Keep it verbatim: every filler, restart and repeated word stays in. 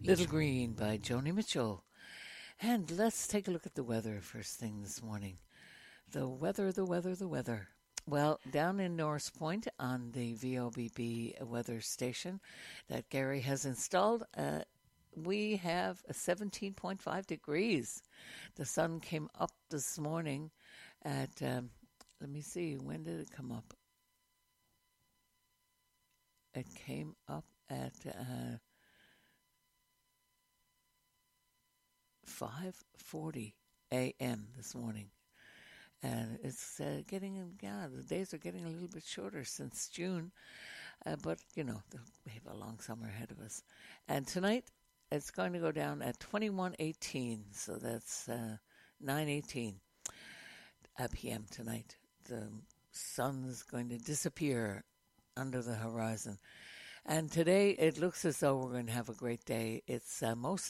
Little Green by Joni Mitchell. And let's take a look at the weather first thing this morning. The weather, the weather, the weather. Well, down in Norris Point on the V O B B weather station that Gary has installed, uh, we have a seventeen point five degrees. The sun came up this morning at, um, let me see, when did it come up? It came up at uh, five forty a.m. this morning. And it's uh, getting, yeah, the days are getting a little bit shorter since June. Uh, but, you know, we have a long summer ahead of us. And tonight, it's going to go down at twenty-one eighteen. So that's uh, nine eighteen p m tonight. The sun's going to disappear under the horizon. And today, it looks as though we're going to have a great day. It's uh, mostly